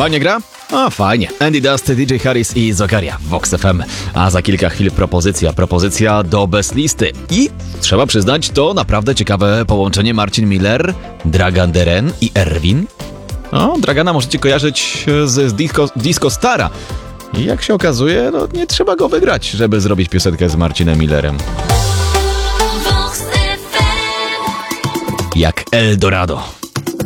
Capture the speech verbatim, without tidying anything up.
Fajnie gra? A fajnie. Andy Dust, D J Harris i Zokaria w Vox F M. A za kilka chwil propozycja, propozycja do Best Listy. I trzeba przyznać, to naprawdę ciekawe połączenie Marcin Miller, Dragan Deren i Erwin. No, Dragana możecie kojarzyć z Disco, Disco Stara. I jak się okazuje, no nie trzeba go wygrać, żeby zrobić piosenkę z Marcinem Millerem. Jak Eldorado.